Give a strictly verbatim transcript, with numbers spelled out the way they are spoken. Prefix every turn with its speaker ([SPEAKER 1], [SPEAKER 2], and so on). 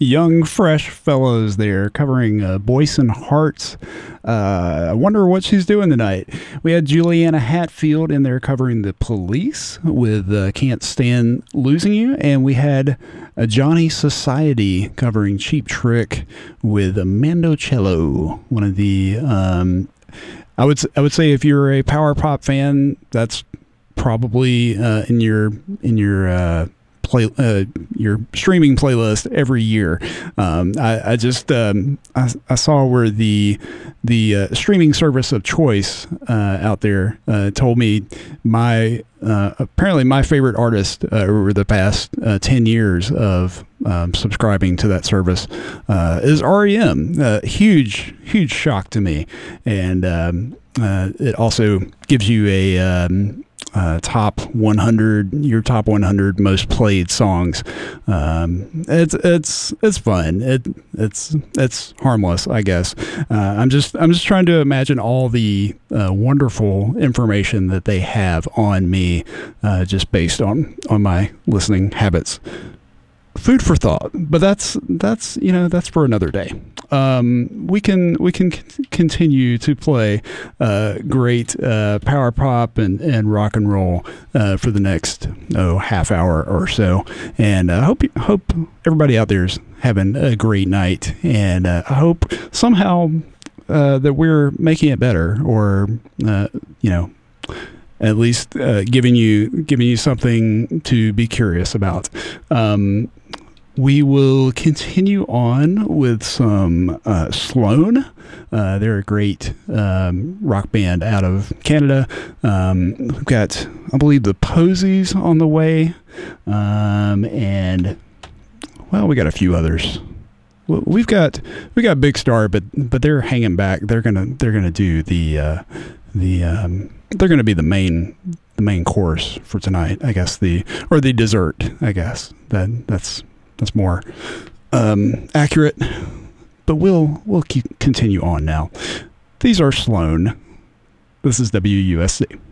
[SPEAKER 1] young, fresh fellows there covering uh, Boyson Hearts. Uh, I wonder what she's doing tonight. We had Juliana Hatfield in there covering The Police with uh, Can't Stand Losing You. And we had uh, Johnny Society covering Cheap Trick with Mando Cello, one of the... Um, I would I would say if you're a power pop fan, that's probably uh, in your in your uh, play uh, your streaming playlist every year. Um, I, I just um, I, I saw where the the uh, streaming service of choice uh, out there uh, told me my uh, apparently my favorite artist uh, over the past uh, ten years of um, subscribing to that service uh, is R E M. Uh, huge huge shock to me, and um, uh, it also gives you a um, Uh, top one hundred, your top one hundred most played songs. Um, it's it's it's fun. It it's it's harmless, I guess. Uh, I'm just I'm just trying to imagine all the uh, wonderful information that they have on me, uh, just based on on my listening habits. Food for thought, but that's that's you know that's for another day. Um, we can we can c- continue to play uh, great uh, power pop and, and rock and roll uh, for the next oh half hour or so, and I uh, hope hope everybody out there's having a great night, and uh, I hope somehow uh, that we're making it better, or uh, you know. At least uh, giving you giving you something to be curious about. Um, we will continue on with some uh, Sloan. Uh, they're a great um, rock band out of Canada. Um, we've got, I believe, the Posies on the way, um, and well, we got a few others. We've got we got Big Star, but but they're hanging back. They're gonna they're gonna do the uh, the um, they're gonna be the main the main course for tonight, I guess, the or the dessert, I guess. That that's that's more um, accurate. But we'll we'll keep continue on now. These are Sloan. This is W U S C.